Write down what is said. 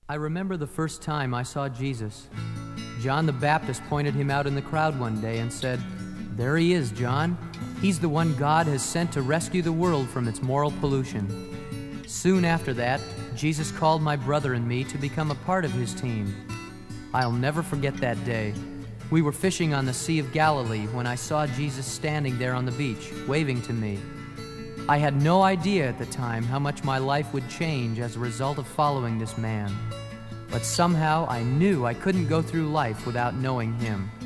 I remember the first time I saw Jesus. John the Baptist pointed him out in the crowd one day and said, "There he is, John. He's the one God has sent to rescue the world from its moral pollution." Soon after that, Jesus called my brother and me to become a part of his team. I'll never forget that day. We were fishing on the Sea of Galilee when I saw Jesus standing there on the beach, waving to me. I had no idea at the time how much my life would change as a result of following this man. But somehow I knew I couldn't go through life without knowing him.